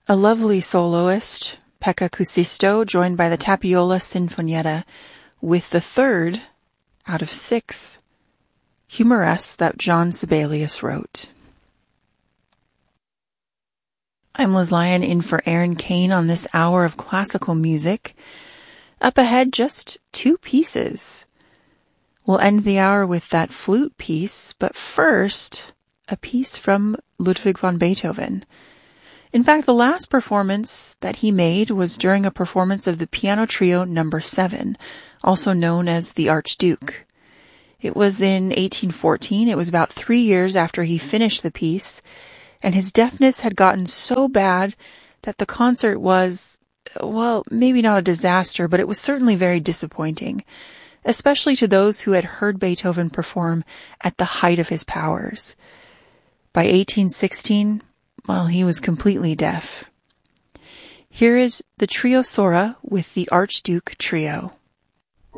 A lovely soloist, Pekka Kuusisto, joined by the Tapiola Sinfonietta, with the third out of 6 humoresques that John Sibelius wrote. I'm Liz Lyon in for Aaron Kane on this hour of classical music. Up ahead, just 2 pieces. We'll end the hour with that flute piece, but first, a piece from Ludwig van Beethoven. In fact, the last performance that he made was during a performance of the Piano Trio No. 7, also known as The Archduke. It was in 1814. It was about 3 years after he finished the piece, and his deafness had gotten so bad that the concert was, well, maybe not a disaster, but it was certainly very disappointing, especially to those who had heard Beethoven perform at the height of his powers. By 1816, well, he was completely deaf. Here is the Trio Sora with the Archduke Trio.